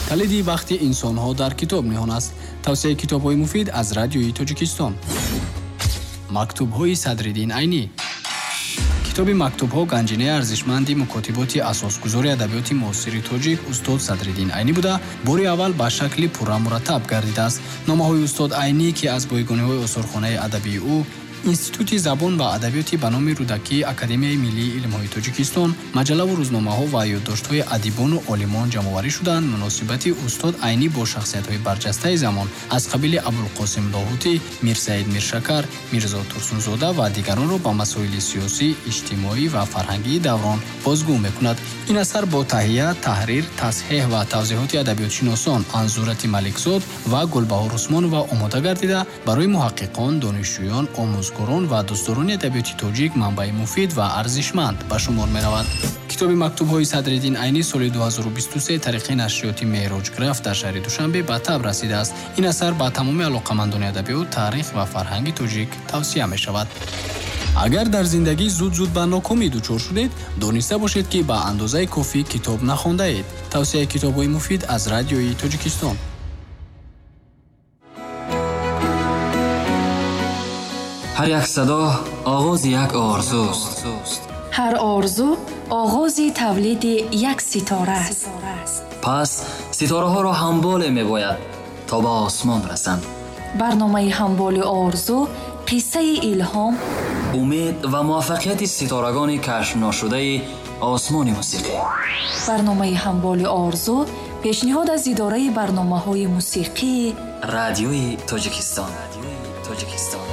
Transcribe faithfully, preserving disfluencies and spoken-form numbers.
کلیدی وقتی انسان‌ها در کتاب نهان است. توصیه کتاب‌های مفید از رادیوی تاجیکستان. مکتوب‌های صدرالدین عینی. کتاب مکتوب‌ها گنجینه ارزشمندی مکاتبات اساسگذار ادبیات معاصر تاجیک استاد صدرالدین عینی بوده، باری اول به شکل پرمرتب گردیده است. نامه‌های استاد عینی که از بایگانی‌های آثارخانه ادبی او اینستیتوت زبان و ادبیات به نام رودکی اکادمی ملی علم‌های تاجیکستان، مجله و روزنامه‌ها و یادداشت‌های ادیبان و عالمان جمع‌آوری شدند. مناسبت استاد عینی با شخصیت‌های برجسته زمان از قبیل ابوالقاسم لاهوتی، میرسعید میرشکر، میرزا ترسونزاده و دیگران را با مسائل سیاسی، اجتماعی و فرهنگی دوران بازگو می‌کند. این اثر با تهیه، تحریر، تصحیح و توضیحات ادبیات شناسان انزورت ملکزاد و گلبهار عثمان و آماده گردیده برای محققان، دانشجویان، آموزگاران و دوستداران ادبیات تاجیک منبع مفید و ارزشمند به شمار می‌رود. کتاب مکتوب‌های صدرالدین عینی سال دو هزار و بیست و سه طریق نشریاتی معراج گرفت در شهر دوشنبه به تب رسیده است. این اثر به تمام علاقه‌مندان ادبیات، تاریخ و فرهنگ تاجیک توصیه می‌شود. اگر در زندگی زود زود به ناکامی دچار شدید، دانسته باشید که به اندازه کافی کتاب نخوانده اید. توصیه کتاب‌های مفید از رادیوی تاجیکستان. هر یک صدا آغاز یک آرزوست. هر آرزو آغاز تولید یک ستاره است. پس ستاره ها را همبال می باید تا به آسمان رسند. برنامه همبال آرزو قصه الهام، امید و موفقیت ستارگان کشف ناشده آسمان موسیقی. برنامه همبال آرزو پیشنهاد از اداره برنامه‌های موسیقی رادیوی تاجیکستان. رادیوی تاجیکستان.